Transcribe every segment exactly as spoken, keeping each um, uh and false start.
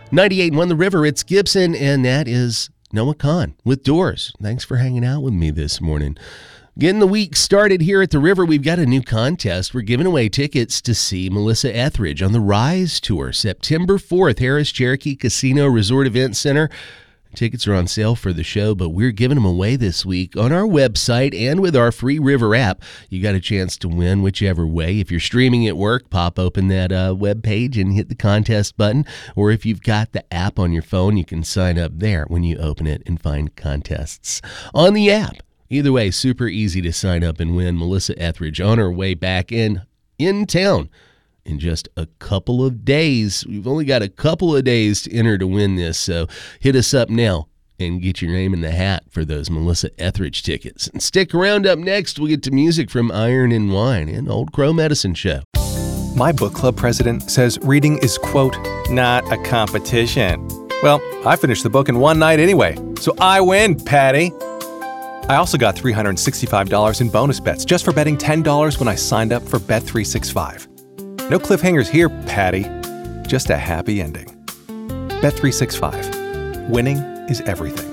ninety-eight point one The River, it's Gibson, and that is Noah Kahn with Doors. Thanks for hanging out with me this morning. Getting the week started here at the River, we've got a new contest. We're giving away tickets to see Melissa Etheridge on the Rise Tour, September fourth, Harris Cherokee Casino Resort Event Center. Tickets are on sale for the show, but we're giving them away this week on our website and with our free River app. You got a chance to win whichever way. If you're streaming at work, pop open that uh, web page and hit the contest button. Or if you've got the app on your phone, you can sign up there when you open it and find contests on the app. Either way, super easy to sign up and win. Melissa Etheridge on her way back in, in town in just a couple of days. We've only got a couple of days to enter to win this, so hit us up now and get your name in the hat for those Melissa Etheridge tickets. And stick around. Up next, we'll get to music from Iron and Wine and Old Crow Medicine Show. My book club president says reading is, quote, not a competition. Well, I finished the book in one night anyway, so I win, Patty. I also got three hundred sixty-five dollars in bonus bets just for betting ten dollars when I signed up for Bet three sixty-five. No cliffhangers here, Patty. Just a happy ending. Bet three sixty-five. Winning is everything.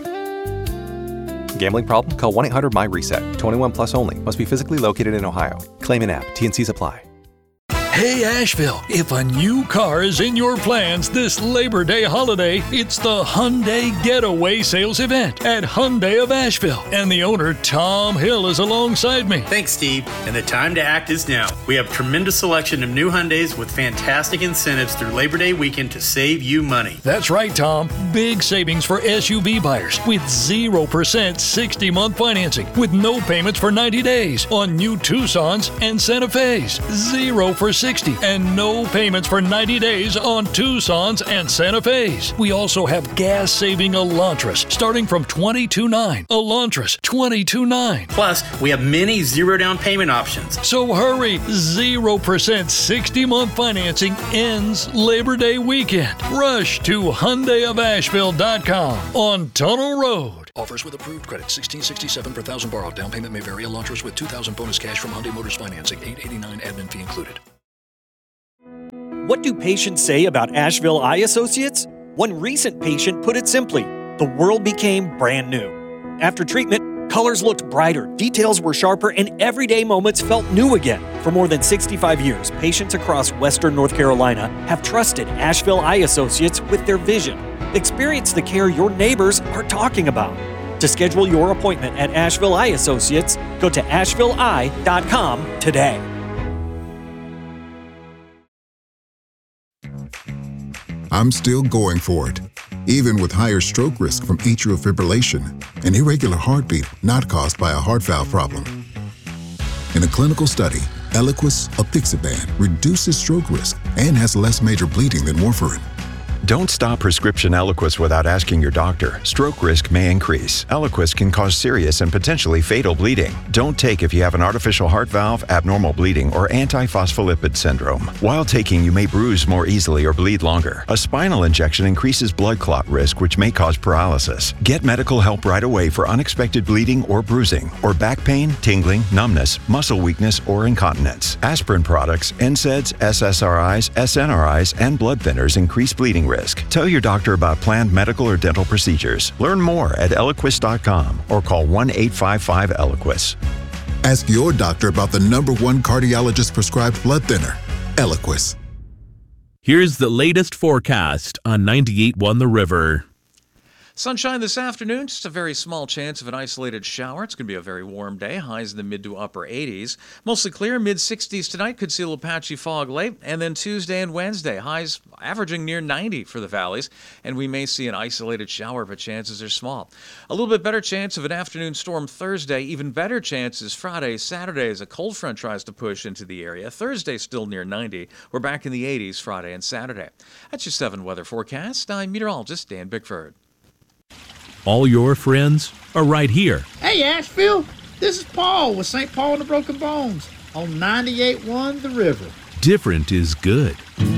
Gambling problem? Call one eight hundred M Y RESET. twenty-one plus only. Must be physically located in Ohio. Claim in app. T and C's apply. Hey Asheville, if a new car is in your plans this Labor Day holiday, it's the Hyundai Getaway Sales Event at Hyundai of Asheville. And the owner, Tom Hill, is alongside me. Thanks, Steve. And the time to act is now. We have tremendous selection of new Hyundais with fantastic incentives through Labor Day weekend to save you money. That's right, Tom. Big savings for S U V buyers with zero percent sixty-month financing with no payments for ninety days on new Tucsons and Santa Fe's. Zero for sixty and no payments for ninety days on Tucsons and Santa Fe's. We also have gas-saving Elantras starting from twenty-two nine. Elantras, twenty-two nine. Plus, we have many zero-down payment options. So hurry, zero percent sixty-month financing ends Labor Day weekend. Rush to Hyundai of Asheville dot com on Tunnel Road. Offers with approved credit, sixteen sixty-seven per thousand borrowed. Down payment may vary. Elantras with two thousand bonus cash from Hyundai Motors Financing, eight eighty-nine admin fee included. What do patients say about Asheville Eye Associates? One recent patient put it simply, the world became brand new. After treatment, colors looked brighter, details were sharper, and everyday moments felt new again. For more than sixty-five years, patients across Western North Carolina have trusted Asheville Eye Associates with their vision. Experience the care your neighbors are talking about. To schedule your appointment at Asheville Eye Associates, go to asheville eye dot com today. I'm still going for it, even with higher stroke risk from atrial fibrillation, an irregular heartbeat not caused by a heart valve problem. In a clinical study, Eliquis apixaban reduces stroke risk and has less major bleeding than warfarin. Don't stop prescription Eliquis without asking your doctor. Stroke risk may increase. Eliquis can cause serious and potentially fatal bleeding. Don't take if you have an artificial heart valve, abnormal bleeding, or antiphospholipid syndrome. While taking, you may bruise more easily or bleed longer. A spinal injection increases blood clot risk, which may cause paralysis. Get medical help right away for unexpected bleeding or bruising, or back pain, tingling, numbness, muscle weakness, or incontinence. Aspirin products, N SAIDs, S S R Is, S N R Is, and blood thinners increase bleeding risk. Tell your doctor about planned medical or dental procedures. Learn more at eliquis dot com or call one eight five five Eliquis. Ask your doctor about the number one cardiologist prescribed blood thinner, Eliquis. Here's the latest forecast on ninety-eight point one The River. Sunshine this afternoon, just a very small chance of an isolated shower. It's going to be a very warm day, highs in the mid to upper eighties. Mostly clear, mid sixties tonight. Could see a little patchy fog late. And then Tuesday and Wednesday, highs averaging near ninety for the valleys. And we may see an isolated shower, but chances are small. A little bit better chance of an afternoon storm Thursday. Even better chances Friday, Saturday as a cold front tries to push into the area. Thursday still near ninety. We're back in the eighties Friday and Saturday. That's your seven weather forecast. I'm meteorologist Dan Bickford. All your friends are right here. Hey, Asheville. This is Paul with Saint Paul and the Broken Bones on ninety-eight point one The River. Different is good.